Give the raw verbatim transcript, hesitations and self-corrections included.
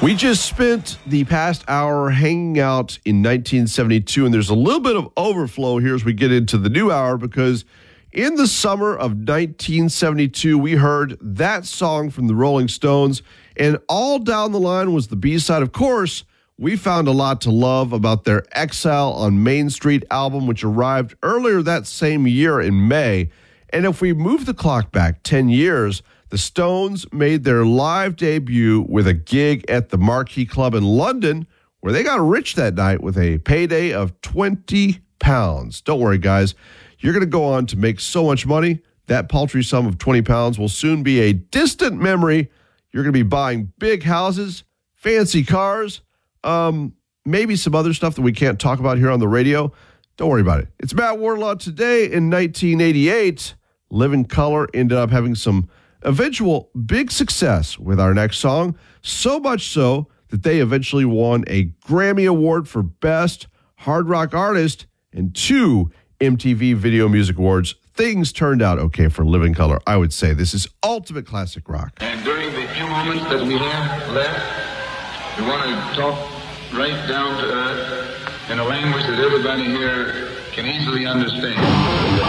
We just spent the past hour hanging out in nineteen seventy-two, and there's a little bit of overflow here as we get into the new hour, because in the summer of nineteen seventy-two, we heard that song from the Rolling Stones, and all down the line was the B-side. Of course, we found a lot to love about their Exile on Main Street album, which arrived earlier that same year in May. And if we move the clock back ten years, the Stones made their live debut with a gig at the Marquee Club in London, where they got rich that night with a payday of twenty pounds. Don't worry, guys. You're going to go on to make so much money. That paltry sum of twenty pounds will soon be a distant memory. You're going to be buying big houses, fancy cars, um, maybe some other stuff that we can't talk about here on the radio. Don't worry about it. It's Matt Wardlaw. Today in nineteen eighty-eight, Living Colour ended up having some eventual big success with our next song, so much so that they eventually won a Grammy Award for Best Hard Rock Artist and two M T V Video Music Awards. Things turned out okay for Living Colour, I would say. This is ultimate classic rock. And during the few moments that we have left, we want to talk right down to earth in a language that everybody here can easily understand.